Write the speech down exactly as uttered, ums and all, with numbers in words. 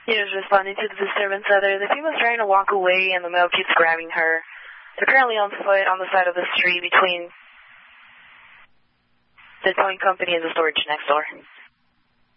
He was responding to the disturbance other. The female's trying to walk away and the male keeps grabbing her. They're currently on foot on the side of the street between the towing company and the storage next door.